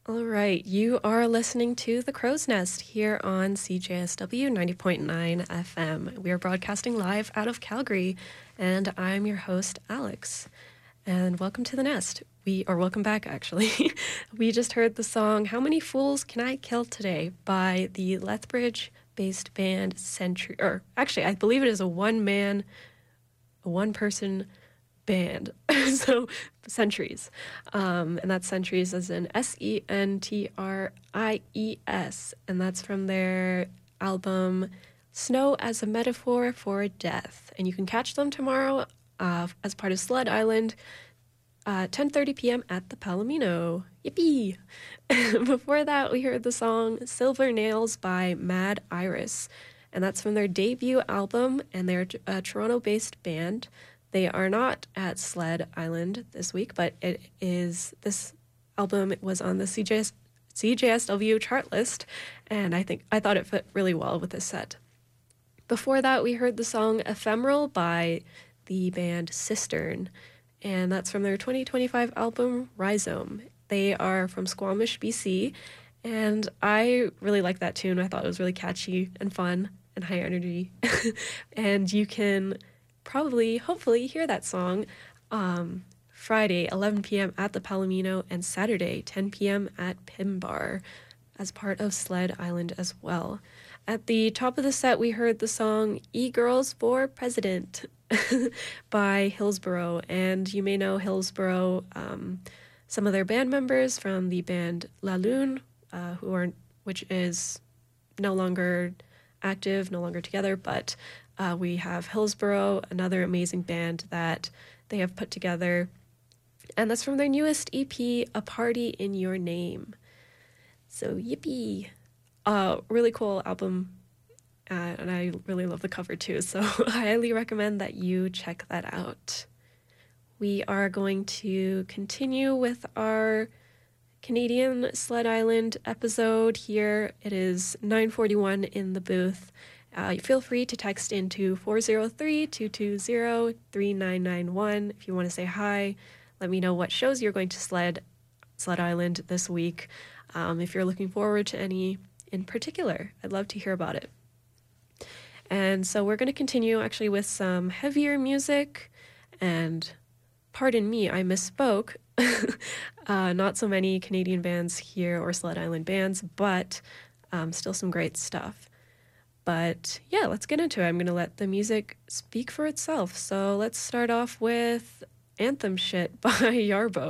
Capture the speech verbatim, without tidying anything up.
All right, you are listening to The Crow's Nest here on C J S W ninety point nine F M. We are broadcasting live out of Calgary, and I'm your host, Alex. And welcome to The Nest. We, or welcome back, actually. We just heard the song How Many Fools Can I Kill Today by the Lethbridge-based band Century, or actually, I believe it is a one-man, a one-person band. So Centuries. Um, and that's Centuries as in S E N T R I E S. And that's from their album Snow as a Metaphor for Death. And you can catch them tomorrow uh, as part of Sled Island, uh, ten thirty p.m. at the Palomino. Yippee! Before that, we heard the song Silver Nails by Mad Iris. And that's from their debut album, and they're a Toronto-based band. They are not at Sled Island this week, but it is, this album was on the C J S, C J S W chart list, and I think I thought it fit really well with this set. Before that, we heard the song Ephemeral by the band Cistern, and that's from their twenty twenty-five album Rhizome. They are from Squamish, B C, and I really like that tune. I thought it was really catchy and fun and high energy, and you can probably, hopefully, hear that song um, Friday, eleven p.m. at the Palomino, and Saturday, ten p.m. at Pim Bar, as part of Sled Island as well. At the top of the set, we heard the song E-Girls for President by Hillsborough, and you may know Hillsborough, um, some of their band members from the band La Lune, uh, who are, which is no longer active, no longer together, but Uh, we have Hillsborough, another amazing band that they have put together. And that's from their newest E P, A Party in Your Name. So, yippee. Uh, really cool album. Uh, and I really love the cover too. So I highly recommend that you check that out. We are going to continue with our Canadian Sled Island episode here. It is nine forty-one in the booth. Uh, feel free to text into four oh three, two two zero, three nine nine one if you want to say hi. Let me know what shows you're going to sled Sled Island this week. Um, if you're looking forward to any in particular, I'd love to hear about it. And so we're going to continue actually with some heavier music. And pardon me, I misspoke. uh, not so many Canadian bands here or Sled Island bands, but um, still some great stuff. But yeah, let's get into it. I'm going to let the music speak for itself. So let's start off with Anthem Shit by Yarbo.